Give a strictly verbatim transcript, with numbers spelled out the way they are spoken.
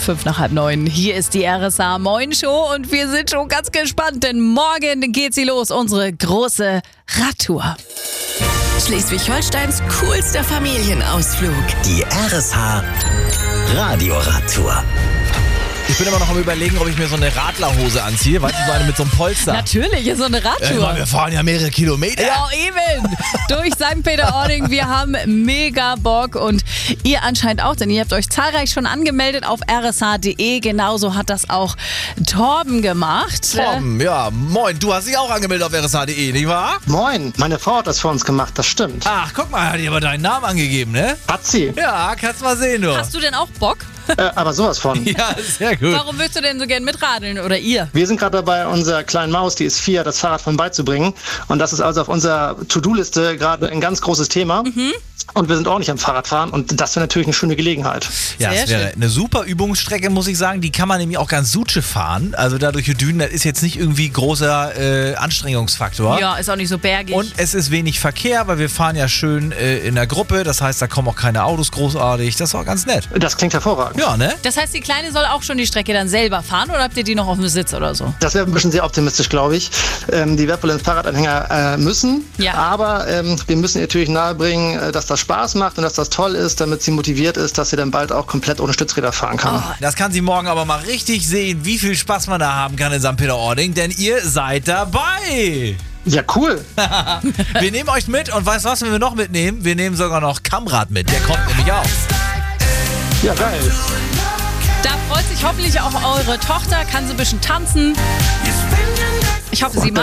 Fünf nach halb neun. Hier ist die R S H Moin Show und wir sind schon ganz gespannt, denn morgen geht sie los, unsere große Radtour. Schleswig-Holsteins coolster Familienausflug. Die R S H Radioradtour. Ich bin immer noch am Überlegen, ob ich mir so eine Radlerhose anziehe. Weißt du, so eine mit so einem Polster. Natürlich, ist so eine Radtour. Äh, wir fahren ja mehrere Kilometer. Ja, eben. Durch Sankt Peter-Ording. Wir haben mega Bock und ihr anscheinend auch, denn ihr habt euch zahlreich schon angemeldet auf r s h punkt d e. Genauso hat das auch Torben gemacht. Torben, ja, moin. Du hast dich auch angemeldet auf r s h punkt d e, nicht wahr? Moin, meine Frau hat das für uns gemacht, das stimmt. Ach, guck mal, hat die aber deinen Namen angegeben, ne? Hat sie. Ja, kannst mal sehen, du. Hast du denn auch Bock? Äh, aber sowas von. Ja, sehr gut. Warum willst du denn so gern mitradeln oder ihr? Wir sind gerade dabei, unserer kleinen Maus, die ist vier, das Fahrrad von beizubringen. Und das ist also auf unserer To-Do-Liste gerade ein ganz großes Thema. Mhm. Und wir sind ordentlich am Fahrradfahren und das wäre natürlich eine schöne Gelegenheit. Ja, Sehr es wäre schön. eine super Übungsstrecke, muss ich sagen. Die kann man nämlich auch ganz Sutsche fahren. Also da durch die Dünen, das ist jetzt nicht irgendwie großer äh, Anstrengungsfaktor. Ja, ist auch nicht so bergig. Und es ist wenig Verkehr, weil wir fahren ja schön äh, in der Gruppe. Das heißt, da kommen auch keine Autos großartig. Das war ganz nett. Das klingt hervorragend. Ja, ne? Das heißt, die Kleine soll auch schon die Strecke dann selber fahren oder habt ihr die noch auf dem Sitz oder so? Das wäre ein bisschen sehr optimistisch, glaube ich. Ähm, die wird wohl ins Fahrradanhänger äh, müssen. Ja. Aber ähm, wir müssen ihr natürlich nahebringen, äh, dass das Spaß macht und dass das toll ist, damit sie motiviert ist, dass sie dann bald auch komplett ohne Stützräder fahren kann. Oh. Das kann sie morgen aber mal richtig sehen, wie viel Spaß man da haben kann in Sankt Peter-Ording, denn ihr seid dabei. Ja, cool. Wir nehmen euch mit und weißt du was, wenn wir noch mitnehmen? Wir nehmen sogar noch Kamrat mit, der kommt nämlich auch. Ja, geil. Da freut sich hoffentlich auch eure Tochter, kann so ein bisschen tanzen. Ich hoffe, sie mag